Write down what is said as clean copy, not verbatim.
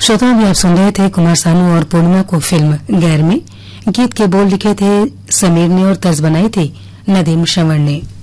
श्रोता भी आप सुन रहे थे कुमार सानू और पूर्णिमा को फिल्म गैर में। गीत के बोल लिखे थे समीर ने और तर्ज बनाई थी नदीम श्रवण ने।